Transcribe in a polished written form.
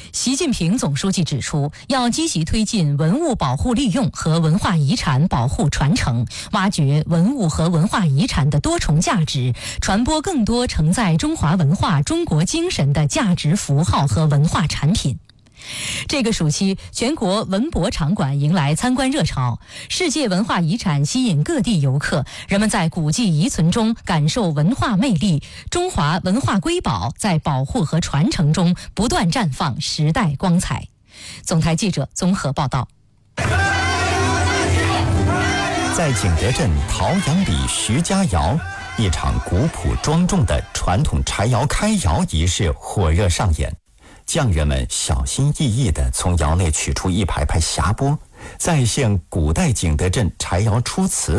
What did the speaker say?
习近平总书记指出，要积极推进文物保护利用和文化遗产保护传承，挖掘文物和文化遗产的多重价值，传播更多承载中华文化、中国精神的价值符号和文化产品。这个暑期，全国文博场馆迎来参观热潮，世界文化遗产吸引各地游客，人们在古迹遗存中感受文化魅力，中华文化瑰宝在保护和传承中不断绽放时代光彩。总台记者综合报道。 在景德镇陶阳里徐家窑，一场古朴庄重的传统柴窑开窑仪式火热上演。匠人们小心翼翼地从窑内取出一排排匣钵，再现古代景德镇柴窑出瓷